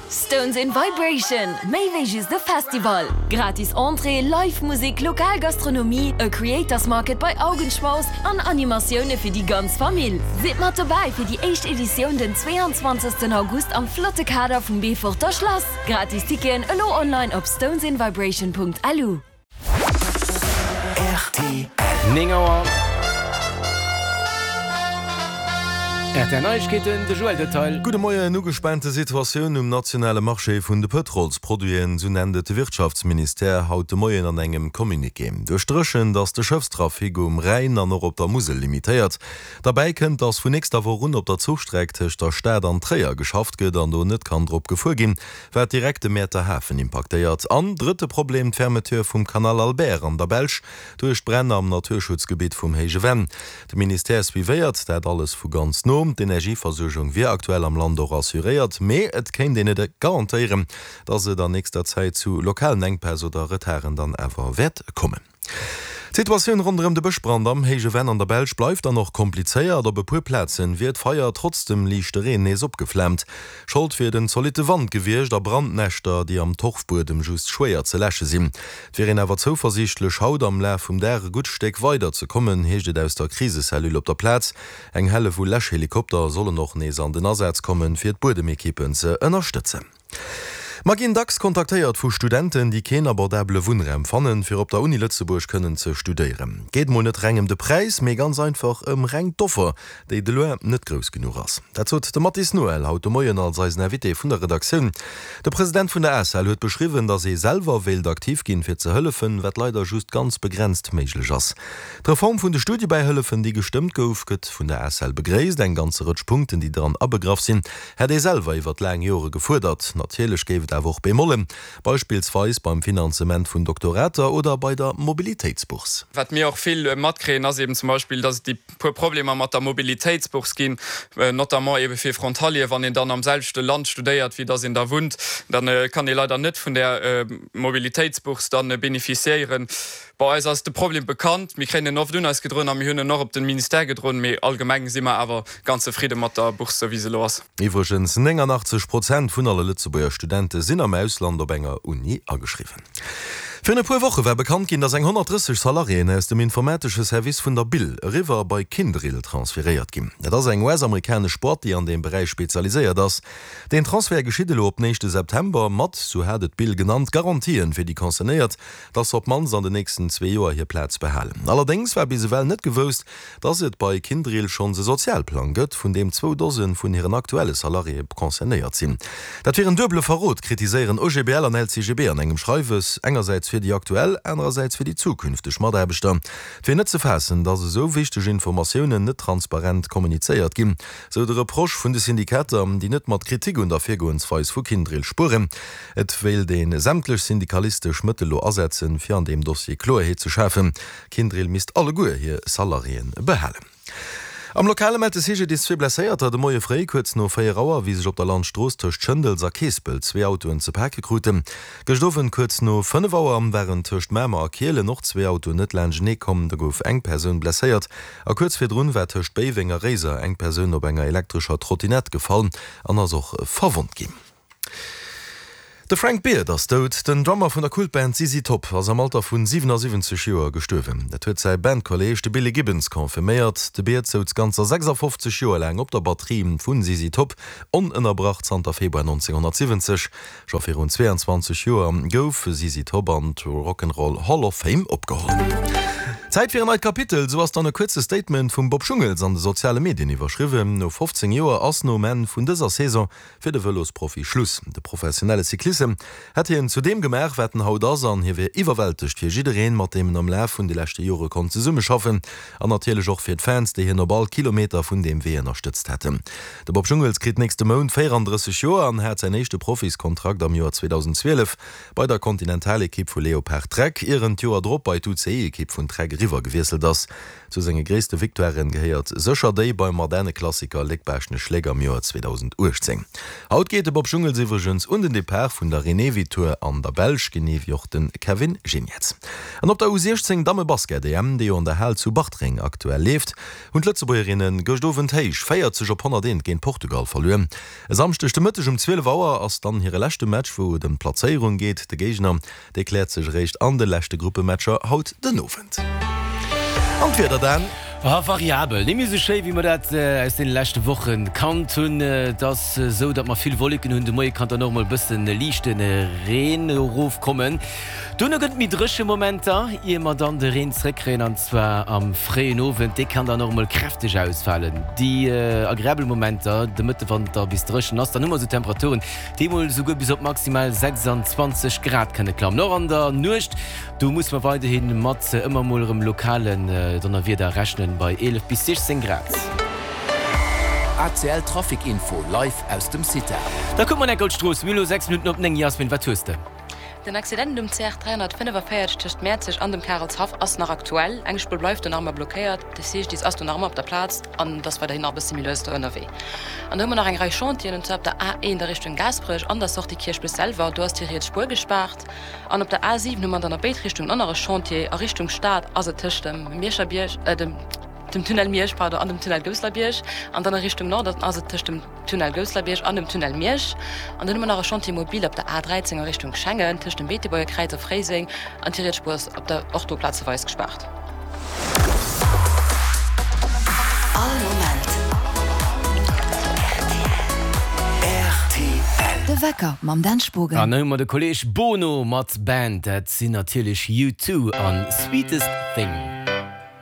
Stones in Vibration, Maywages the Festival. Gratis Entree, Live-Musik, Lokalgastronomie, a Creators Market bei Augenschmaus an Animationen für die ganze Familie. Seid mal dabei für die erste Edition den 22. August am Flottekader vom Beforter Schloss. Gratis Tickets allo online auf stonesinvibration.alu. RTL Ningauer der Neuigkeiten de Joel Detail. Gute Morgen, nu gespannte Situation nationale Marché vun de Petrolsproduen so nennt Wirtschaftsminister haut Morgen an engem Kommuniqué. Durchstrichen, dass der Schiffstrafik Rhein an op der Musel limitiert. Dabei kennt das vu nächster Woche rund op der Zugstrecke der Stadt an Träer geschafft geht an du net kann drop gefuhrgin, wer direkte Meerterhafen impactiert. An dritte Problem Fermetür vom Kanal Albert an der Belsch durch Brenner am Naturschutzgebiet vom Hegewen. De Minister wieiert dat alles vu ganz no. Die Energieversorgung wie aktuell am Land assuriert, me et kennt den garantieren, dass se der nächster Zeit zu lokalen Engpässe oder Retarren dann ever wert kommen. Situation rund de Beschbrand am Hegewen an der Belsch bleibt dann noch kompliziert, aber Purplätzen wird Feier trotzdem Lichtereen nees opgeflammt. Schuld für den solide Wand gewircht der Brandnächter, die am Torfbodem just schwer ze läche sind. Wären aber zuversichtlich haut am Lä um der Gutsteck weiterzukommen, hechtet aus der Krisesellül op der Platz. Eng helle vu Lächhelikopter sollen noch nees an den Ersatz kommen, fir d'Bodemekippen ze unterstützen. Magin Dax kontaktiert vu Studenten, die kein abordable Wunre empfannen, fir op der Uni Lützeburg können ze studieren. Geht mo net regem de Preis, mé ganz einfach Reng doffer, déi de Loer net gros genug ass. Dat zot de Mattis Noel haut de Moien als als Navité vun der Redaktion. Der Präsident vun der SL huet beschrieben, dat se selber wild aktiv gin fir ze hëllefen, wat leider just ganz begrenzt méiglech ass. D' Reform vun de Studie bei Hëllefen, die gestimmt gouf, gëtt vun der SL begréist, eng ganze Rutschpunkten, die daran abbegraf sinn, hat ei selber iwwer läng Jore gefordert. Natierlech géwet auch bei Mollen, beispielsweise beim Finanzement von Doktorater oder bei der Mobilitätsbuchs. Was mir auch viel mitkriegen, ist eben zum Beispiel, dass die Probleme mit der Mobilitätsbuchs gehen, notamment eben für Frontalier, wenn ihr dann am selben Land studiert, wie das in der wohnt, dann kann ihr leider nicht von der Mobilitätsbuchs dann beneficiieren. Bei uns ist das Problem bekannt, wir kennen oft als gedrohen, wir haben noch auf den Minister gedrohen, aber allgemein sind wir aber ganz zufrieden mit der Buchs, so wie sie los. Übrigens 89% von allen Lützeburger Studenten sind am Ausland op enger Uni angeschrieben. Für eine paar Woche war bekannt gin, dass 130 Salarien aus dem informatische Service von der Bill River bei Kindrill transferiert gin. Das ist ein US-amerikanische Sport, die an dem Bereich spezialisiert ist. Den Transfer geschieht op nächste September mat, so hat Bill genannt, garantieren für die konzerniert, dass ob man an den nächsten 2 Jahren hier Platz behalen. Allerdings war bisweilen nicht gewusst, dass es bei Kindrill schon se Sozialplan gibt, von dem 2 Dosen von ihren aktuellen Salarien konzerniert sind. Das wäre ein doble Verrot, kritisieren OGBL und LCGB an engem Schreibes, engerseits für die aktuell, andererseits für die zukünftige Schmaderbestand. Für nicht zu fassen, dass es so wichtige Informationen nicht transparent kommuniziert gibt. So der Reproche von den Syndikaten, die nicht mit Kritik und Erfägungsweise von Kindrill spuren. Et will den sämtlich syndikalistisch Mittel ersetzen, für an dem Dossier Klarheit zu schaffen. Kindrill misst alle gut hier Salarien behalten. Am lokale Meldesige dis blessiert de moie Fré kurz no 4 Auer wie sech op der Landstroos töcht Schëndels a Keespel 2 Autoen ze Perkekruten. Gestoffen kurz no 5 Auer wären töcht Mämer a Keele noch 2 Auto net Länge kommen, da gouf eng Persun blessiert. A kurz fir run wär töcht Beiwinger Reser eng Persun op enger elektrischer Trottinett gefallen, anders och verwund gin. De Frank Beard das tot, den Drummer von der Kultband ZZ Top, als am Alter vun 77 Joer gestorven. Der huet sei Bandkolleg de Billy Gibbons konfirméiert. De Beard zout ganzer 56 Joer lang op der Batterie vun ZZ Top onënnerbracht 10. Februar 1970. Scho fir rund 22 Joer gouf ZZ Top an Rock'n'Roll Hall of Fame opgeholt. Zeit für ein Kapitel, so was dann ein kurzes Statement von Bob Schungels an die sozialen Medien überschrieben. No 15 Jahre als no Man von dieser Saison für den Velos-Profi Schluss. Der professionelle Cyklist hat ihn zudem gemerkt, werden haut das an, hier wird überwältigt für jeden, mit dem am Lauf von den letzten Jahren konnte zusammen schaffen. Und natürlich auch für die Fans, die hier noch bald Kilometer von dem wir unterstützt hätten. Der Bob Schungels kriegt nächste Monat 34 Jahre und hat sein nächster Profiskontrakt am Jahr 2012 bei der Continental-Equipe von Leopard Trek, ihren Jahr Drop bei der UCI-Equipe von Trek River gewesselt das. Zu seine größte Viktorien gehört Secher Day beim moderne Klassiker Leckbäschne Schläger im Jahr 2018. Haut geht Bob Schungels übrigens und in die Pair von vun der René Vitor an der Belsch geneef joch den Kevin Genietz. An op der U16 Dame Basket DM, die an der Hell zu Bachtring aktuell lebt, und Lützebäuerinnen Gostoven Teich feiert sich op 100 gegen Portugal verloren. Samstechte Mittag 12 Uhr als dann ihre letzte Match, wo den Platzierung geht, der Gegner, der klärt sich recht an der letzte Gruppematcher haut den Ofend. Und wer dann? Variabel ni so schön, wie man dat aus den letzten Wochen kann tun das so dat man viel Wolken hun Mo kann noch mal bisschen lichten Rehnruf kommen. Du gött mit drsche Momente immer dann de Rehnsreckrennen an zwar am freien Ofen, die kann da noch mal kräftig ausfallen. Die Agrabelmomente de Mitte van der bis drschen hast dann immer so Temperaturen, die wohl so gut bis op maximal 26 Grad kann klamm. Noch an der Nucht, du musst man weiterhin Matze immer mal im lokalen dann wir da rechnen bei 11 bis 16 Grad. ACL Trafikinfo live aus dem City. Da kommt man Goldstroß 6 Minuten op Jasmin watste. Den Accident um CR 345 tcht Mäzig an dem Karlshaf ass nach aktuell. Engspul läuft den Arme blockiert, de sech dies as den Arme op der Platz an das war der hin bis simulös der NRW. An immer nach eng Reich Chantier und op der A1 der Richtung Gasbrich, anders auch die Kirchspiel selber, du hast hier Spur gespart. An op der A7 nummer an der Beitrichtung andere Chantier a Richtung Staat as ticht dem Meerscherbier dem Tunnel Miersch an dem Tunnel Göslerbiersch, an dann Richtung Nord also dem Tunnel Göslerbiersch an dem Tunnel Miersch, an dann immer nach Chantier-Mobil op der A13 Richtung Schengen, tisch dem Betebauer Kreise Freising, an Tierspurs op der Ortoplatzeweis gespart. De Wecker mam Danspurgen. An immer de Kolleg Bono mat Band, dat sinn natürlich U2 an Sweetest Thing.